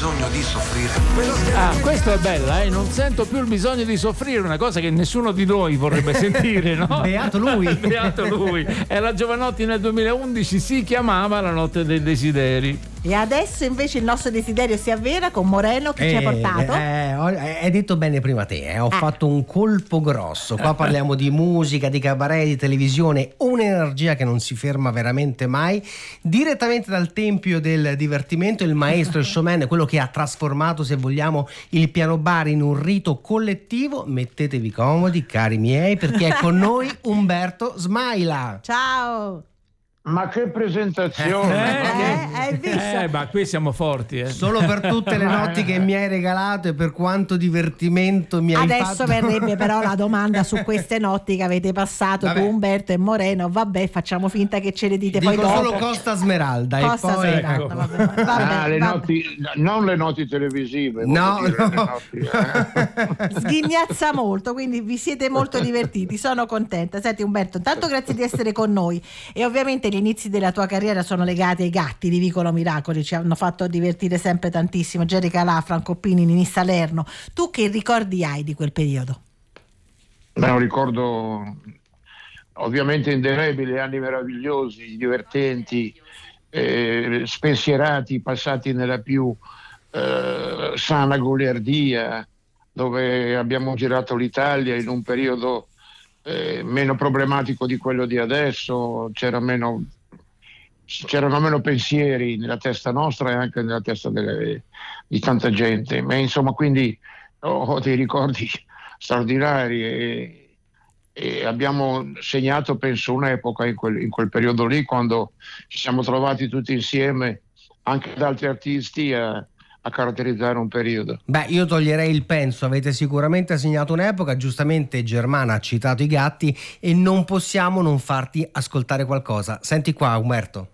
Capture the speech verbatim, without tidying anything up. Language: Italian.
bisogno di soffrire. Ah, questa è bella, eh? Non sento più il bisogno di soffrire, una cosa che nessuno di noi vorrebbe sentire, no? Beato lui. Beato lui. Era Giovanotti nel duemilaundici, si chiamava La notte dei desideri. E adesso invece il nostro desiderio si avvera con Moreno che eh, ci ha portato. Eh, hai detto bene prima te, eh? ho eh. fatto un colpo grosso. Qua parliamo di musica, di cabaret, di televisione, un'energia che non si ferma veramente mai. Direttamente dal tempio del divertimento, il maestro, il showman, quello che ha trasformato, se vogliamo, il piano bar in un rito collettivo. Mettetevi comodi, cari miei, perché è con noi Umberto Smaila. Ciao! Ma che presentazione! Eh, eh, hai visto? Eh, ma qui siamo forti, eh. Solo per tutte le notti che mi hai regalato e per quanto divertimento mi hai Adesso fatto. Adesso verrebbe però la domanda su queste notti che avete passato Vabbè. tu, Umberto e Moreno. Vabbè, facciamo finta che ce le dite Dico poi dopo. solo Costa Smeralda Costa e poi Smeralda, ecco. vabbè, vabbè, Ah, le vabbè. notti, non le notti televisive, no, dire, no. le notti, eh. Sghignazza molto, quindi vi siete molto divertiti, sono contenta. Senti Umberto, intanto grazie di essere con noi e ovviamente gli inizi della tua carriera sono legati ai gatti di Vicolo Miracoli, ci hanno fatto divertire sempre tantissimo. Jerry Calà, Franco Pini, Nini Salerno. Tu che ricordi hai di quel periodo? Beh, un ricordo ovviamente indelebile, anni meravigliosi, divertenti, eh, spensierati, passati nella più eh, sana goliardia, dove abbiamo girato l'Italia in un periodo eh, meno problematico di quello di adesso. C'era meno c'erano meno pensieri nella testa nostra e anche nella testa delle, di tanta gente, ma insomma, quindi ho dei ricordi straordinari e, e abbiamo segnato, penso, un'epoca in quel, in quel periodo lì, quando ci siamo trovati tutti insieme anche ad altri artisti a, a caratterizzare un periodo. Beh, io toglierei il penso, avete sicuramente segnato un'epoca. Giustamente Germana ha citato i gatti e non possiamo non farti ascoltare qualcosa. Senti qua, Umberto.